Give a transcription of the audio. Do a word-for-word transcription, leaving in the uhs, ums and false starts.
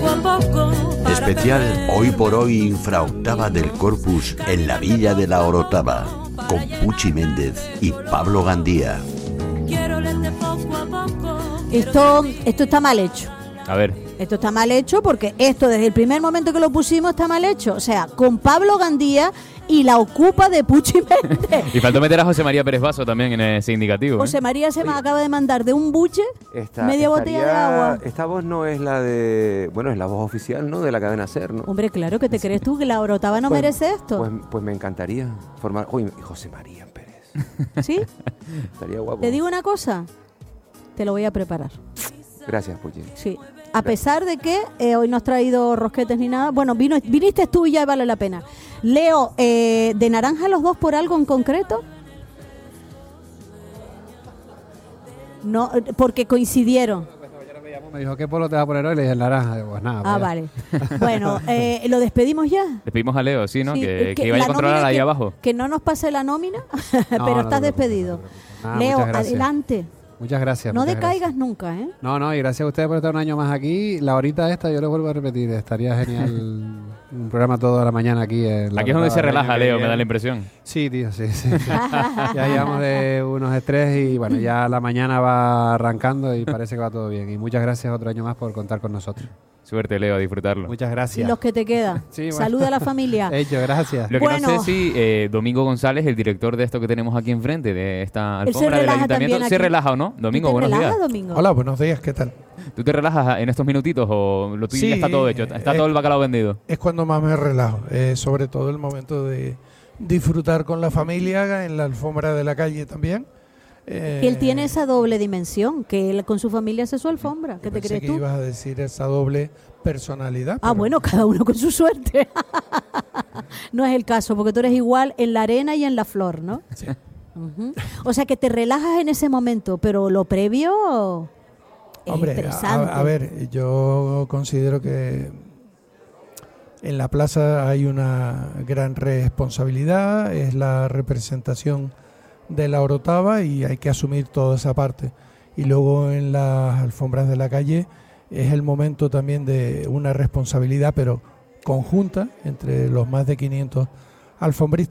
poco a poco. Especial Hoy por Hoy infraoctava del Corpus en la Villa de la Orotava, con Puchi Méndez y Pablo Gandía. Quiero leerte poco a poco. Esto, esto está mal hecho. A ver. Esto está mal hecho porque esto desde el primer momento que lo pusimos está mal hecho. O sea, con Pablo Gandía y la ocupa de Puchi Méndez. Y faltó meter a José María Pérez Vaso también en ese indicativo. José ¿eh? María se me acaba de mandar de un buche Esta, media botella de agua. Esta voz no es la de... Bueno, es la voz oficial, ¿no? De la cadena SER, ¿no? Hombre, claro, que te crees tú que la Orotava no Pues- merece esto. Pues, pues me encantaría formar... Uy, José María Pérez. ¿Sí? Estaría guapo. Te digo una cosa, te lo voy a preparar. Gracias, Puchi. Sí. A pesar de que eh, hoy no has traído rosquetes ni nada. Bueno, vino, viniste tú y ya vale la pena. Leo, eh, ¿de naranja los dos por algo en concreto? No, eh, porque coincidieron. Me dijo, ¿qué polo te vas a poner hoy? Le dije, el naranja. Digo, pues nada. Ah, pues ya. vale. Bueno, eh, ¿lo despedimos ya? Le pedimos a Leo, sí, ¿no? Sí, que, eh, que vaya a la controlar nómina ahí que- abajo. Que no nos pase la nómina, No, pero no estás te preocupes, despedido. no te preocupes. Nada, Leo, muchas gracias. adelante. Muchas gracias. No muchas decaigas gracias. nunca, ¿eh? No, no, y gracias a ustedes por estar un año más aquí. La horita esta, yo lo vuelvo a repetir, estaría genial un programa toda la mañana aquí. En la Aquí es donde se Orotava, el año relaja, que Leo, me viene. da la impresión. Sí, tío, sí, sí. Ya llevamos de unos estrés y bueno, ya la mañana va arrancando y parece que va todo bien. Y muchas gracias otro año más por contar con nosotros. Suerte, Leo, a disfrutarlo. Muchas Y gracias. los que te quedan. Sí, bueno. Saluda a la familia. Hecho, gracias. Lo que Bueno. no sé si eh, Domingo González, el director de esto que tenemos aquí enfrente, de esta Él se alfombra del relaja ayuntamiento, también ¿se aquí. relaja o no? Domingo, ¿Tú te buenos relajas, días. Domingo? Hola, buenos días, ¿qué tal? ¿Tú te relajas en estos minutitos o lo tuyo Sí, ya está todo hecho? ¿Está eh, todo el bacalao vendido? Es cuando más me relajo, eh, sobre todo el momento de disfrutar con la familia en la alfombra de la calle también. Eh, Que él tiene esa doble dimensión, que él con su familia hace su alfombra. ¿Qué te pensé crees que tú? ibas a decir esa doble personalidad. Ah, pero- bueno, cada uno con su suerte. No es el caso, porque tú eres igual en la arena y en la flor, ¿no? Sí. Ujú. O sea, que te relajas en ese momento, pero lo previo es Hombre, estresante. a, a ver, yo considero que en la plaza hay una gran responsabilidad, es la representación de la Orotava y hay que asumir toda esa parte. Y luego en las alfombras de la calle es el momento también de una responsabilidad, pero conjunta, entre los más de quinientos alfombristas.